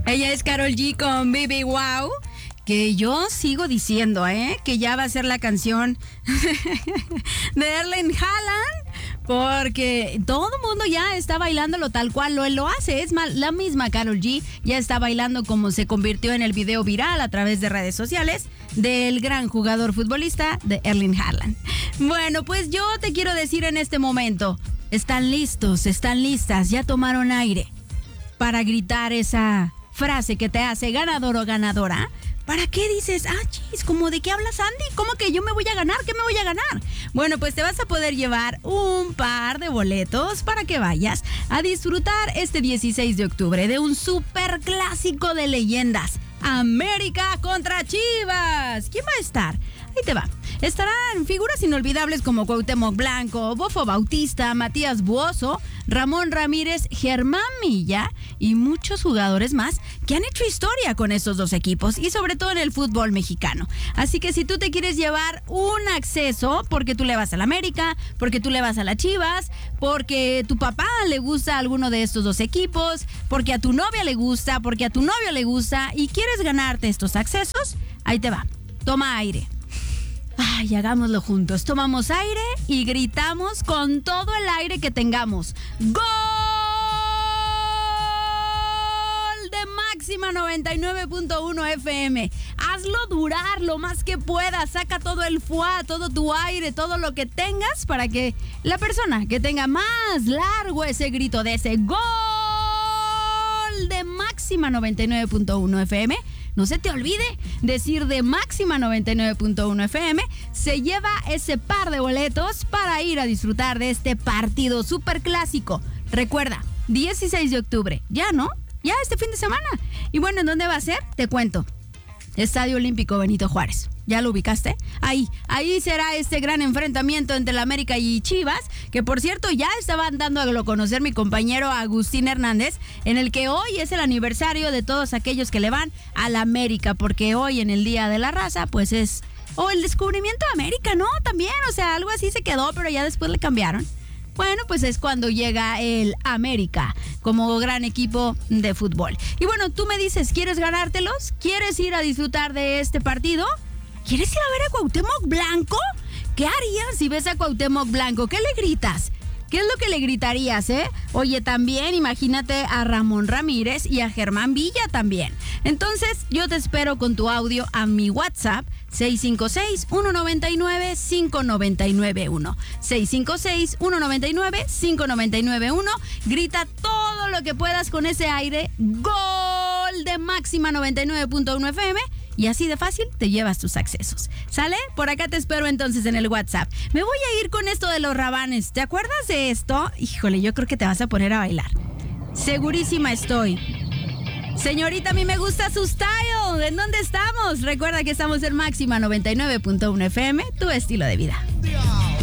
Ella es Karol G con Baby Wow. Que yo sigo diciendo, que ya va a ser la canción de Erling Haaland, porque todo el mundo ya está bailándolo tal cual lo hace. Es más, la misma Karol G ya está bailando como se convirtió en el video viral a través de redes sociales del gran jugador futbolista de Erling Haaland. Bueno, pues yo te quiero decir en este momento, ¿están listos? ¿Están listas? ¿Ya tomaron aire para gritar esa frase que te hace ganador o ganadora? ¿Para qué dices, chis, como de qué hablas, Andy? ¿Cómo que yo me voy a ganar? ¿Qué me voy a ganar? Bueno, pues te vas a poder llevar un par de boletos para que vayas a disfrutar este 16 de octubre de un superclásico de leyendas. América contra Chivas. ¿Quién va a estar? Ahí te va. Estarán figuras inolvidables como Cuauhtémoc Blanco, Bofo Bautista, Matías Buoso, Ramón Ramírez, Germán Milla y muchos jugadores más que han hecho historia con estos dos equipos y sobre todo en el fútbol mexicano. Así que si tú te quieres llevar un acceso porque tú le vas a la América, porque tú le vas a las Chivas, porque tu papá le gusta a alguno de estos dos equipos, porque a tu novia le gusta, porque a tu novio le gusta y quieres ganarte estos accesos, ahí te va. Toma aire. Ay, hagámoslo juntos. Tomamos aire y gritamos con todo el aire que tengamos. ¡Gol de Máxima 99.1 FM! Hazlo durar lo más que puedas. Saca todo el fuá, todo tu aire, todo lo que tengas para que la persona que tenga más largo ese grito de ese ¡Gol de Máxima 99.1 FM! No se te olvide decir de Máxima 99.1 FM, se lleva ese par de boletos para ir a disfrutar de este partido superclásico. Recuerda, 16 de octubre, ya, ¿no? Ya este fin de semana. Y bueno, ¿en dónde va a ser? Te cuento. Estadio Olímpico Benito Juárez. ¿Ya lo ubicaste? Ahí será este gran enfrentamiento entre la América y Chivas, que por cierto ya estaban dando a conocer mi compañero Agustín Hernández, en el que hoy es el aniversario de todos aquellos que le van a la América, porque hoy en el Día de la Raza, pues es el descubrimiento de América, ¿no? También, o sea, algo así se quedó, pero ya después le cambiaron. Bueno, pues es cuando llega el América como gran equipo de fútbol. Y bueno, tú me dices, ¿quieres ganártelos? ¿Quieres ir a disfrutar de este partido? ¿Quieres ir a ver a Cuauhtémoc Blanco? ¿Qué harías si ves a Cuauhtémoc Blanco? ¿Qué le gritas? ¿Qué es lo que le gritarías, Oye, también imagínate a Ramón Ramírez y a Germán Villa también. Entonces, yo te espero con tu audio a mi WhatsApp 656-199-5991. 656-199-5991. Grita todo lo que puedas con ese aire. ¡Gol de Máxima 99.1 FM! Y así de fácil te llevas tus accesos. ¿Sale? Por acá te espero entonces en el WhatsApp. Me voy a ir con esto de los Rabanes. ¿Te acuerdas de esto? Híjole, yo creo que te vas a poner a bailar. Segurísima estoy. Señorita, a mí me gusta su style. ¿En dónde estamos? Recuerda que estamos en Máxima 99.1 FM, tu estilo de vida.